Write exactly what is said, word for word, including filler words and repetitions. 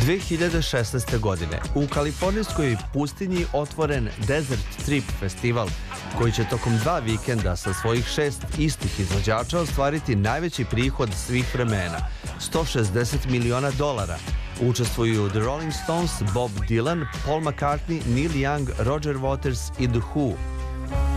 dve hiljade šesnaeste. godine u kalifornijskoj pustinji otvoren Desert Trip festival, koji će tokom dva vikenda sa svojih šest istih izvođača ostvariti najveći prihod svih vremena, sto šezdeset miliona dolara. Učestvuju The Rolling Stones, Bob Dylan, Paul McCartney, Neil Young, Roger Waters i The Who.